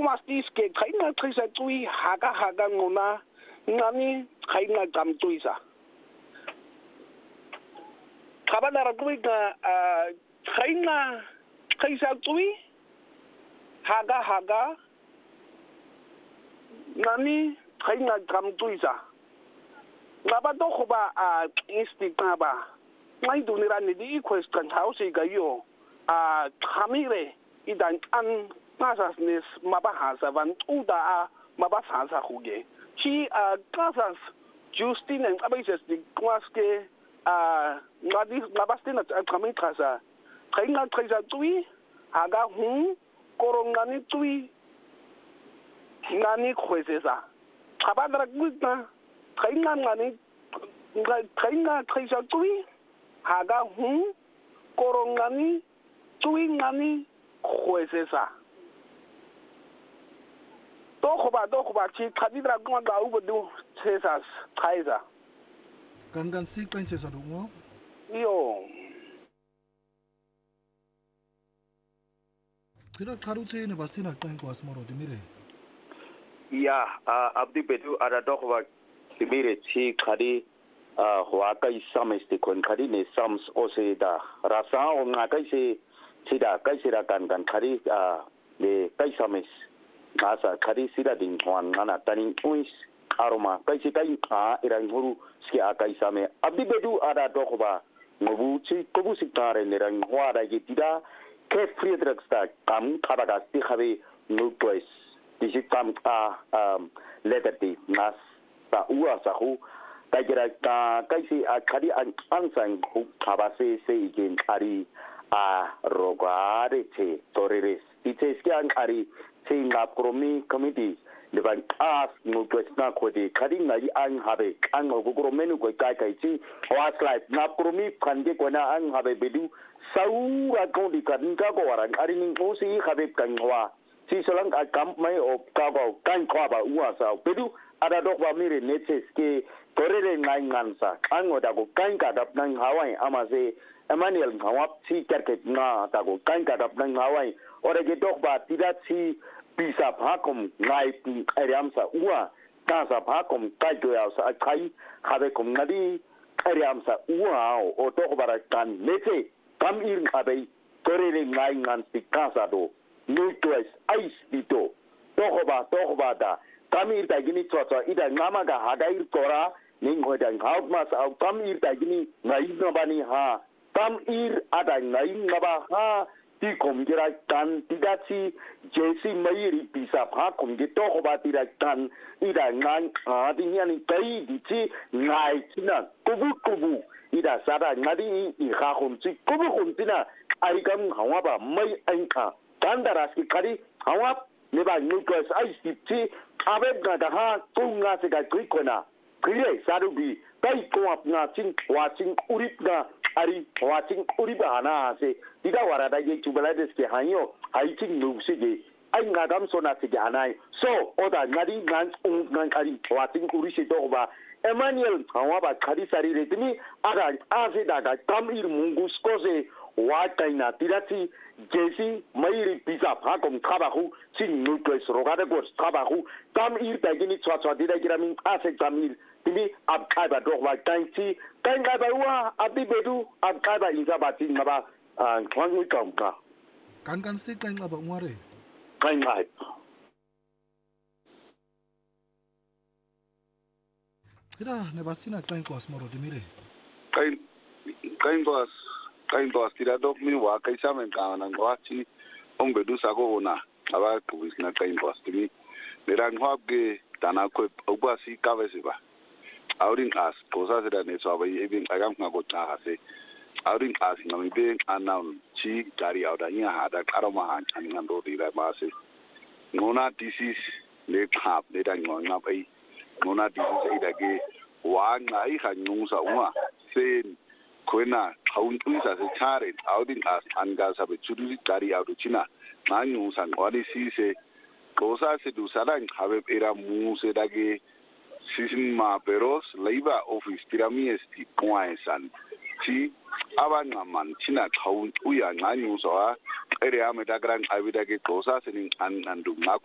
mastiske kaina trisa tui haga ngona ngani kaina gam tuisa kabadara kuika kaina trisa tui haga ngani kaina gam tuisa ngaba to khoba istikaba ngai dunirani di question house gayo khamire idan an pasasnes mabahasa van uda mabahasa huge chi kasas Justin and abases di kwaske ngadi ngabastina khamin khasa kainga trisa tui haga hu korongani tui ngani khwesesa kabadara kuika kainga trisa tui haga hu korongani tui ngani khwesesa Dokoba chi kadidra gwa ga ubudu cesas kaiser Gangan si kain cesar dungo yo Kira karuche ne bastina kain ko asmaro dimire Ya abdi bedu ada dokoba dimire chi khadi hwa kai samesti kon khadi ne sams ose da rasa o nga kai se sida kai sira kan khadi le kai sames Kasa kari sida ding huan ngana tani uis aroma kaisi kai irang huru ski akai same abdi bedu ada dokoba ngobu chi kobu sikare nerang hwa da gitida ke friedrich sta kam kabaga sti khabe nutois disi kam legati nas ta ua sahu kajira ka kaisi akari ansang hu kabase se igen kari rogare che toreres ite ski an kari Singa Promi Committee, the bank ask no question kodi kadi ngai an habe an ogoro menu ko kai was like na Promi kanje kona an habe bedu saura ko di kan ka ko waran ari ning osi habe kanwa si solang a camp mai o ka ba kan kwa ba uasa bedu ada dok ba mire netes ke torere ngai ngansa an oda ko kan ka dap nang hawai amase Emmanuel ngawap si kerket na ta ko kan ka dap nang hawai ore ge dok ba tidat si Pisa Pakom, Night Ariamsa, Ua, Tasa Pakom, Kajoya, Kai, Habekom Nadi, Ariamsa, Ua, or Tokbarakan, Nete, come in Habe, Torre Nine and Picasado, no choice, Ice Pito, Tokobada, come in Tagini Tota, Ida Namaga, Hadair Tora, Ningodan, Houtmas, come in Tagini, Nainabani Ha, come in Ada Nainaba Ha. Ti komgira kan tidati jesi mayiri bisa pa komgito ko ba kan ida ngan adinyani kai dici ngai tina kubu ida sada ngadi I ha komti kubu tina ai kam hawa ba mai anka kandaras ki kari hawa ne ba nukas ai sipti abe ga ha kunga se ga kona kriye sarubi kai ko apna chin watching uripna Ari watching Uriba ana se dida warada ye chubalades ke hanyo haiting nusige ai ngagam sona se anai so oda ngadi ngan ari watching Urishi doba Emmanuel hawaba khadi sari retini ada ase daga kamir mungus kose wataina tirati jesi mairi pizza hakom kabahu sin nutres rogada gos kabahu kamir dagini chwa dida giramin ase kamir Timi abkaba dohwa kanchi kanga bawa abdi bedu abkaba inzabati ngaba kwangwi kamka kan stik kanga ba ngware kanga Ira ne basina kanga asmaro dimire kanga tira dok mi wa kaisa men kana ngwachi ombedu sago ona aba kubisna kanga timi nerang hobge tana ko obasi kavesiba Outing as cosas da ne so bai even agam na go ta ase outing as ngami be anan chi gari auda nya hada karama han an do dira ma se ngona disease le khap le da ngona bai ngona disease da ge wa ngai khan nung sa uma se koina haun tu sa se chare outing as an ga sa be churi gari audu china na nung san wadi si se cosas se du salang habe era mu se da ge Sisin ma peros labor office tirami esti poinsan chi abanga man china kaun uya nganyu so a ere ame da gran abida ke cosas in an andu